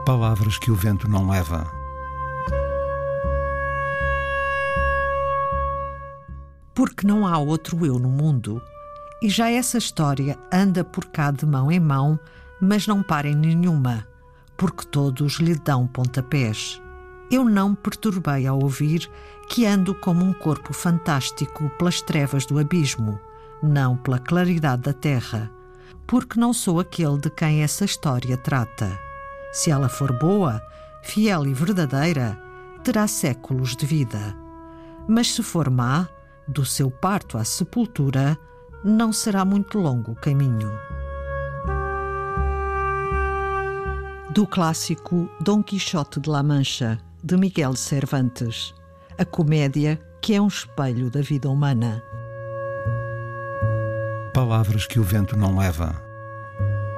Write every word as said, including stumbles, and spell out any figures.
Palavras que o vento não leva. Porque não há outro eu no mundo. E já essa história anda por cá de mão em mão, mas não para em nenhuma, porque todos lhe dão pontapés. Eu não me perturbei ao ouvir que ando como um corpo fantástico pelas trevas do abismo, não pela claridade da terra, porque não sou aquele de quem essa história trata. Se ela for boa, fiel e verdadeira, terá séculos de vida. Mas se for má, do seu parto à sepultura, não será muito longo o caminho. Do clássico Dom Quixote de La Mancha, de Miguel de Cervantes, a comédia que é um espelho da vida humana. Palavras que o vento não leva.